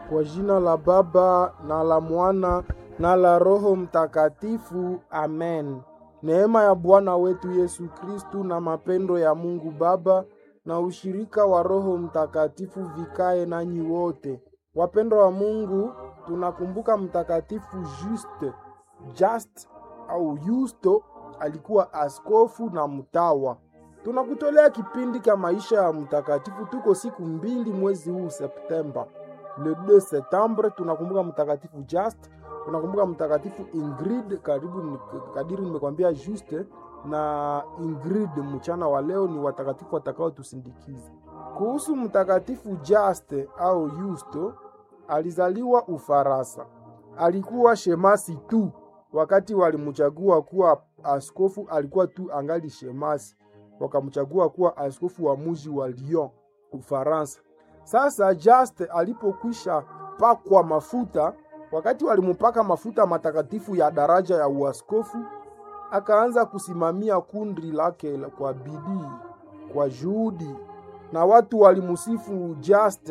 Kwa jina la Baba na la Mwana na la Roho Mtakatifu, amen. Neema ya Bwana wetu Yesu Kristu na mapendo ya Mungu Baba na ushirika wa Roho Mtakatifu vikae nanyi wote. Wapendwa wa Mungu, tunakumbuka mtakatifu Just au Yusto, alikuwa askofu na mtawa. Tunakutolea kipindi cha maisha ya mtakatifu. Tuko siku 2 mwezi huu Septemba. Le 2 Septembre tunakumbuka mtakatifu Just, tunakumbuka mtakatifu Ingrid, kadiri nimekwambia Juste na Ingrid mchana wa leo ni watakatifu watakao tusindikiza. Kuhusu mtakatifu Just au Yusto, alizaliwa Ufaransa. Alikuwa shemasi tu. Wakati walimchagua kuwa askofu alikuwa tu angali shemasi. Wakamchagua kuwa askofu wa mji wa Lyon, Ufaransa. Sasa Just alipokwisha pakwa mafuta, wakati walimupaka mafuta matakatifu ya daraja ya uaskofu, akaanza kusimamia kundi lake kwa bidii, kwa juhudi, na watu walimusifu Just,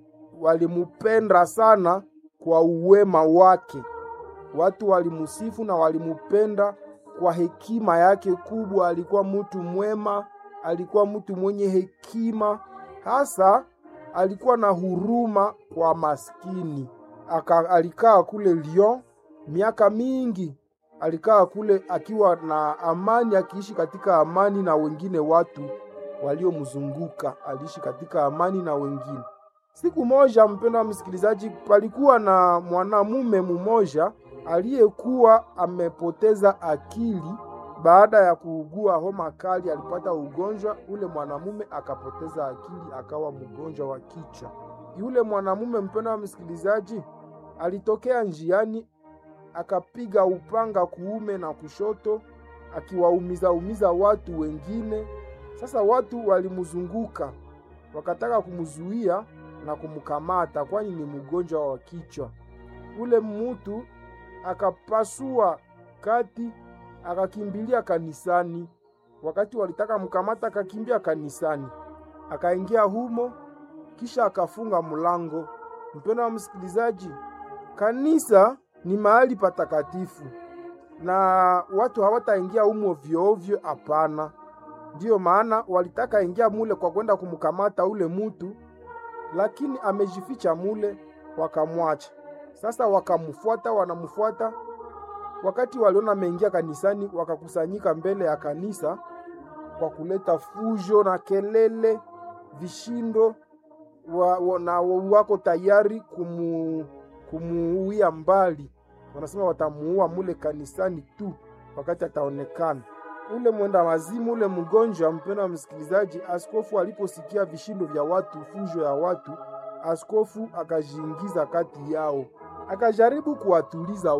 walimupenda sana kwa uwema wake. Watu walimusifu na walimupenda kwa hekima yake kubwa. Alikuwa mtu mwema, alikuwa mtu mwenye hekima, hasa alikuwa na huruma kwa maskini. Alikaa kule Lyon miaka mingi, alikaa kule akiwa na amani, akiishi katika amani na wengine watu waliomzunguka. Aliishi katika amani na wengine. Siku moja, mpendwa msikilizaji, palikuwa na mwanamume mmoja aliyekuwa amepoteza akili baada ya kuugua homa kali. Alipata ugonjwa, ule mwanamume akapoteza akili, akawa mgonjwa wa kichwa. Yule mwanamume, mpendwa msikilizaji, alitokea njiani, akapiga upanga kuume na kushoto, akiwaumiza watu wengine. Sasa watu walimzunguka, wakataka kumzuia na kumkamata, kwani ni mgonjwa wa kichwa. Ule mtu akapasua kati, akakimbilia kanisani. Wakati walitaka mkamata, akakimbia kanisani, akaingia humo, kisha akafunga mlango. Mpendwa wa msikilizaji, kanisa ni mahali patakatifu na watu hawataingia humo ovyo, hapana. Ndiyo maana walitaka ingia mule kwa kwenda kumkamata ule mtu, lakini amejificha mule, wakamwacha. Sasa wanamfuata. Wakati waliona ameingia kanisani, wakakusanyika mbele ya kanisa kwa kuleta fujo na kelele, vishindo, na wako tayari kumuuia mbali. Wanasema watamuua mule kanisani tu wakati ataonekana. Ule mwenda wazimu, ule mgonjwa, mpendwa msikilizaji, askofu aliposikia vishindo vya watu, fujo ya watu, askofu akajiingiza kati yao, akajaribu kuwatuliza